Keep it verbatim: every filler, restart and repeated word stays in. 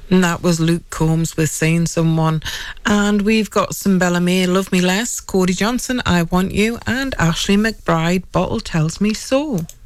And that was Luke Combs with Seeing Someone. And we've got some Bellamy, Love Me Less, Cody Johnson, I Want You, and Ashley McBride, Bottle Tells Me So.